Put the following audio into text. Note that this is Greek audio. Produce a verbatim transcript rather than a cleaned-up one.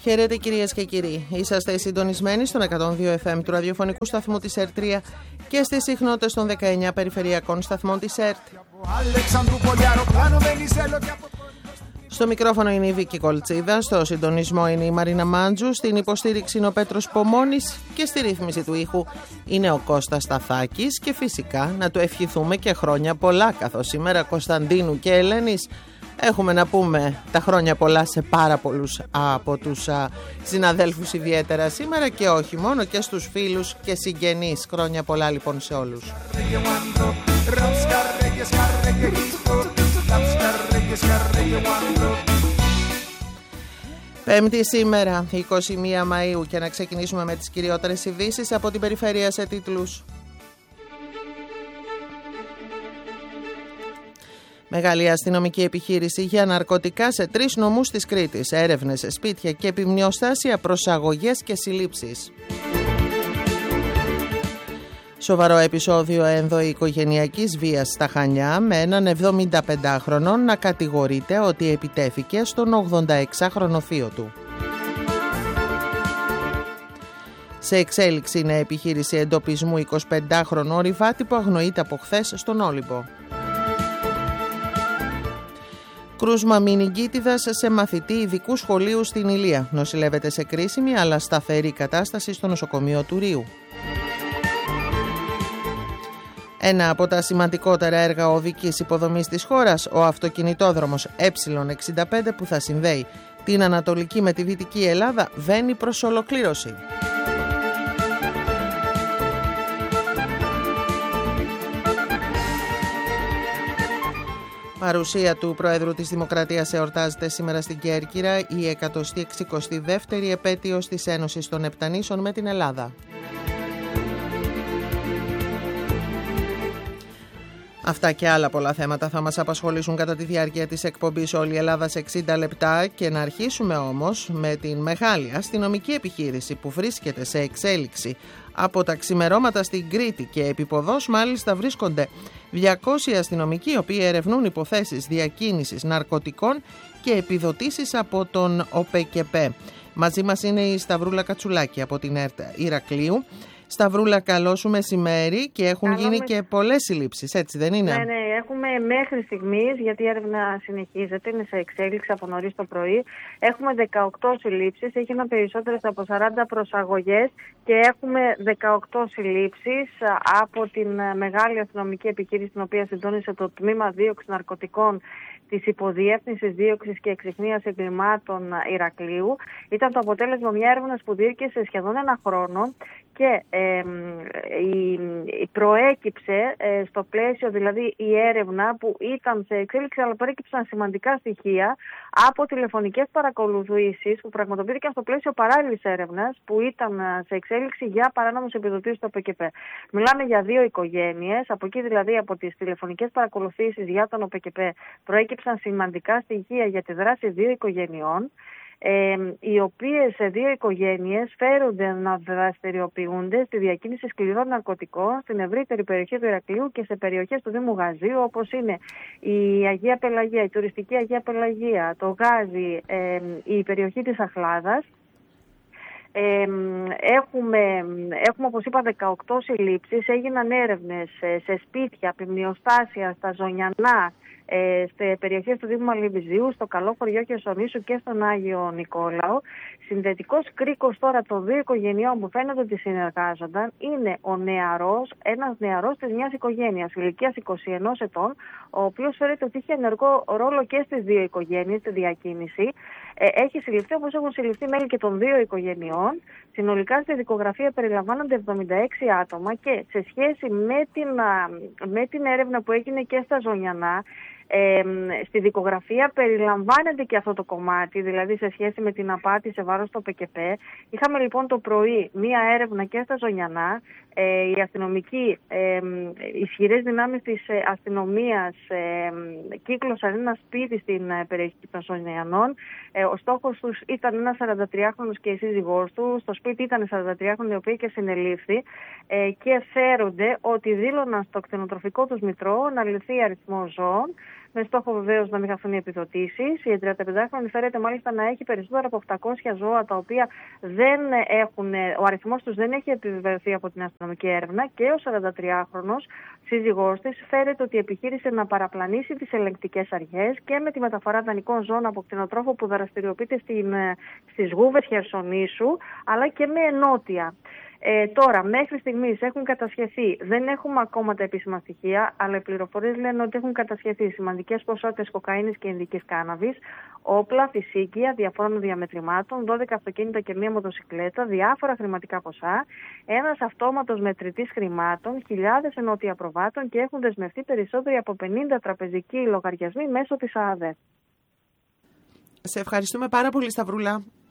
Χαίρετε κυρίες και κύριοι. Είσαστε συντονισμένοι στον εκατόν δύο εφ εμ του ραδιοφωνικού σταθμού της ΕΡΤ τρία και στις συχνότητες των δεκαεννιά περιφερειακών σταθμών της ΕΡΤ. Στο μικρόφωνο είναι η Βίκη Κολτσίδα, στο συντονισμό είναι η Μαρίνα Μάντζου, στην υποστήριξη είναι ο Πέτρος Πομώνης και στη ρύθμιση του ήχου είναι ο Κώστας Σταθάκης και φυσικά να του ευχηθούμε και χρόνια πολλά, καθώς σήμερα Κωνσταντίνου και Ελένης έχουμε να πούμε τα χρόνια πολλά σε πάρα πολλούς από τους α, συναδέλφους ιδιαίτερα σήμερα και όχι μόνο, και στους φίλους και συγγενείς. Χρόνια πολλά λοιπόν σε όλους. Πέμπτη σήμερα, εικοστή πρώτη Μαΐου, και να ξεκινήσουμε με τις κυριότερες ειδήσεις από την περιφέρεια σε τίτλους. Μεγάλη αστυνομική επιχείρηση για ναρκωτικά σε τρεις νομούς της Κρήτης. Έρευνες σε σπίτια και επιμνιοστάσια, προσαγωγές και συλλήψεις. Σοβαρό επεισόδιο ενδοοικογενειακής βίας στα Χανιά, με έναν εβδομηνταπεντάχρονο να κατηγορείται ότι επιτέθηκε στον ογδονταεξάχρονο θείο του. Σε εξέλιξη είναι επιχείρηση εντοπισμού εικοσιπεντάχρονου ορειβάτη που αγνοείται από χθες στον Όλυμπο. Κρούσμα μηνυγκίτιδας σε μαθητή ειδικού σχολείου στην Ηλία. Νοσηλεύεται σε κρίσιμη αλλά σταθερή κατάσταση στο νοσοκομείο του Ρίου. Ένα από τα σημαντικότερα έργα οδικής υποδομής της χώρας, ο αυτοκινητόδρομος Ε εξήντα πέντε που θα συνδέει την Ανατολική με τη Δυτική Ελλάδα, βαίνει προς ολοκλήρωση. Παρουσία του Προέδρου της Δημοκρατίας εορτάζεται σήμερα στην Κέρκυρα, η εκατοστή εξηκοστή δεύτερη επέτειος της Ένωσης των Επτανήσων με την Ελλάδα. Αυτά και άλλα πολλά θέματα θα μας απασχολήσουν κατά τη διάρκεια της εκπομπής Όλη η Ελλάδα σε εξήντα λεπτά, και να αρχίσουμε όμως με την μεγάλη αστυνομική επιχείρηση που βρίσκεται σε εξέλιξη από τα ξημερώματα στην Κρήτη, και επιποδός μάλιστα βρίσκονται διακόσιοι αστυνομικοί οι οποίοι ερευνούν υποθέσεις διακίνησης ναρκωτικών και επιδοτήσεις από τον ΟΠΕΚΕΠΕ. Μαζί μας είναι η Σταυρούλα Κατσουλάκη από την ΕΡΤ Ηρακλείου. Σταυρούλα, καλό σου μεσημέρι, και έχουν καλό γίνει με... και πολλές συλλήψεις, έτσι δεν είναι? Ναι, ναι, έχουμε μέχρι στιγμής, γιατί η έρευνα συνεχίζεται, είναι σε εξέλιξη από νωρίς το πρωί. Έχουμε δεκαοκτώ συλλήψεις, έγιναν περισσότερες από σαράντα προσαγωγές και έχουμε δεκαοκτώ συλλήψεις από την μεγάλη αστυνομική επιχείρηση, την οποία συντόνισε το Τμήμα Δίωξης Ναρκωτικών της Υποδιεύθυνσης Δίωξης και Εξυχνίας Εγκλημάτων Ηρακλείου. Ήταν το αποτέλεσμα μια έρευνα που διήρκησε σχεδόν ένα χρόνο και ε, η, η προέκυψε ε, στο πλαίσιο, δηλαδή η έρευνα που ήταν σε εξέλιξη, αλλά προέκυψαν σημαντικά στοιχεία από τηλεφωνικές παρακολουθήσεις που πραγματοποιήθηκαν στο πλαίσιο παράλληλης έρευνας που ήταν σε εξέλιξη για παράνομες επιδοτήσεις στο ΟΠΕΚΕΠΕ. Μιλάμε για δύο οικογένειες, από εκεί δηλαδή από τις τηλεφωνικές παρακολουθήσεις για τον ΟΠΕΚΕΠΕ προέκυψαν σημαντικά στοιχεία για τη δράση δύο οικογενειών, Ε, οι οποίες σε δύο οικογένειες φέρονται να δραστηριοποιούνται στη διακίνηση σκληρών ναρκωτικών στην ευρύτερη περιοχή του Ηρακλείου και σε περιοχές του Δήμου Γαζίου, όπως είναι η Αγία Πελαγία, η τουριστική Αγία Πελαγία, το Γάζι, ε, η περιοχή της Αχλάδας. Ε, έχουμε, έχουμε, όπως είπα, δεκαοκτώ συλλήψεις. Έγιναν έρευνες σε σπίτια, απειμνιοστάσια, στα Ζωνιανά, ε, σε περιοχές του Δήμου Αλιβιζίου, στο Καλό Χωριό και Σονήσου και στον Άγιο Νικόλαο. Συνδετικός κρίκος τώρα των δύο οικογενειών που φαίνεται ότι συνεργάζονταν είναι ο νεαρός, ένας νεαρός της μιας οικογένειας ηλικίας είκοσι ένα ετών, ο οποίος φαίνεται ότι είχε ενεργό ρόλο και στις δύο οικογένειες, στη διακίνηση. Ε, έχει συλληφθεί, όπως έχουν συλληφθεί μέλη και των δύο οικογενειών. Συνολικά στη δικογραφία περιλαμβάνονται εβδομήντα έξι άτομα, και σε σχέση με την, με την έρευνα που έγινε και στα Ζωνιανά, Ε, στη δικογραφία περιλαμβάνεται και αυτό το κομμάτι, δηλαδή σε σχέση με την απάτη σε βάρος του ΟΠΕΚΕΠΕ. Είχαμε λοιπόν το πρωί μία έρευνα και στα Ζωνιανά. Ε, οι αστυνομικοί, ε, ισχυρές δυνάμεις της ε, αστυνομίας ε, κύκλωσαν ένα σπίτι στην ε, περιοχή των Ζωνιανών. Ε, ο στόχος τους ήταν ένας σαραντατριάχρονος και η σύζυγός του. Στο σπίτι ήταν σαραντατριάχρονοι, οι οποίοι και συνελήφθη, ε, και φέρονται ότι δήλωναν στο κτηνοτροφικό τους μητρό να ληφθεί αριθμό ζώων, με στόχο βεβαίως να μην χαθούν οι επιδοτήσεις. Η τριανταπεντάχρονη φέρεται μάλιστα να έχει περισσότερα από οκτακόσια ζώα, τα οποία δεν έχουν, ο αριθμός τους δεν έχει επιβεβαιωθεί από την αστυνομική έρευνα, και ο σαραντατριάχρονος σύζυγός της φέρεται ότι επιχείρησε να παραπλανήσει τις ελεγκτικές αρχές και με τη μεταφορά δανεικών ζώων από κτηνοτρόφο που δραστηριοποιείται στην, στις Γούβες Χερσονήσου, αλλά και με ενότια. Ε, τώρα, μέχρι στιγμής έχουν κατασχεθεί, δεν έχουμε ακόμα τα επίσημα στοιχεία, αλλά οι πληροφορίες λένε ότι έχουν κατασχεθεί σημαντικές ποσότητες κοκαίνης και ινδικής κάναβης, όπλα, φυσίκια διαφόρων διαμετρημάτων, δώδεκα αυτοκίνητα και μία μοτοσικλέτα, διάφορα χρηματικά ποσά, ένας αυτόματος μετρητής χρημάτων, χιλιάδες ενότια προβάτων, και έχουν δεσμευτεί περισσότεροι από πενήντα τραπεζικοί λογαριασμοί μέσω της ΑΑΔΕ. Σε ευχαριστούμε πάρα πολύ, Σταυρούλα.